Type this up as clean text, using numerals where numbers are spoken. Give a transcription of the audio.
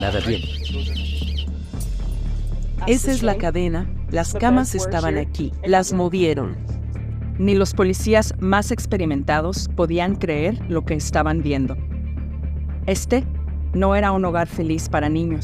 Nada bien. Esa es la cadena. Las camas estaban aquí. Las movieron. Ni los policías más experimentados podían creer lo que estaban viendo. Este no era un hogar feliz para niños.